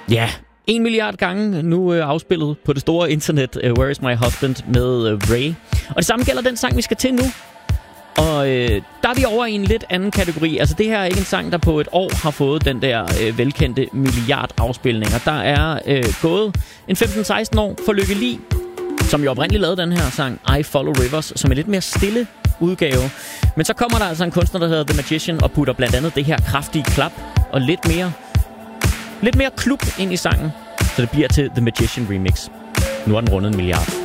Ja, 1 milliard gange nu afspillet på det store internet, Where is my husband med Ray. Og det samme gælder den sang, vi skal til nu. Og der er vi over i en lidt anden kategori. Altså det her er ikke en sang, der på et år har fået den der velkendte milliard afspilninger. Der er gået en 15-16 år for Lykke Li, som jo oprindeligt lavede den her sang I Follow Rivers, som er lidt mere stille udgave. Men så kommer der altså en kunstner, der hedder The Magician, og putter blandt andet det her kraftige klap og lidt mere klub ind i sangen, så det bliver til The Magician Remix. Nu er den rundet 1 milliard.